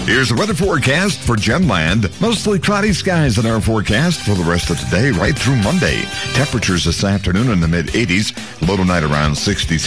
Here's the weather forecast for Gemland. Mostly cloudy skies in our forecast for the rest of today, right through Monday. Temperatures this afternoon in the mid-80s. Low tonight around 66.